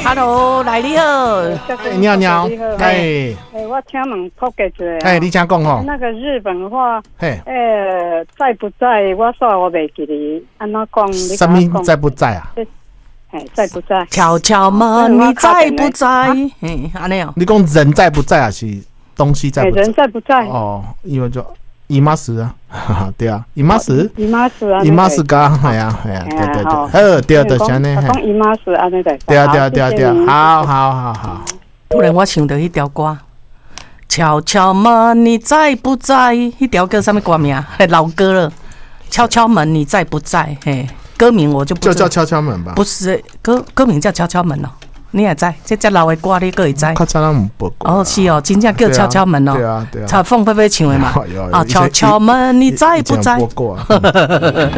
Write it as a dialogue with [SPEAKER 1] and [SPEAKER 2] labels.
[SPEAKER 1] Hello， 来你好。
[SPEAKER 2] 你好，你好。
[SPEAKER 3] 我请问普及一下。
[SPEAKER 2] 你请讲吼。
[SPEAKER 3] 那个日本话，在不在？我袂记哩，安怎讲？
[SPEAKER 2] 什么在不在啊？
[SPEAKER 3] 在不在？
[SPEAKER 1] 敲敲门，你在不在？安尼哦。
[SPEAKER 2] 你讲人在不在啊？是东西在不在？
[SPEAKER 3] 人在不在？
[SPEAKER 2] 哦，因为就姨妈死啊，对啊，姨妈死
[SPEAKER 3] 啊，
[SPEAKER 2] 姨妈死噶，系啊，对，对，就是安尼。
[SPEAKER 3] 讲姨妈死安尼的。
[SPEAKER 2] 对啊，好。
[SPEAKER 1] 突然我想到迄条歌，敲敲门，你在不在？迄条歌什么歌名？老歌了。敲敲门，你在不在？嘿。歌名我就不
[SPEAKER 2] 就叫敲敲门吧，
[SPEAKER 1] 不是歌名叫敲敲门哦，你也知，这老的歌你搁会知？
[SPEAKER 2] 较早咱唔播过。
[SPEAKER 1] 哦，是哦，真正叫敲敲门哦。
[SPEAKER 2] 对啊。
[SPEAKER 1] 唱凤飞飞唱的嘛。啊，敲敲门，你在不在？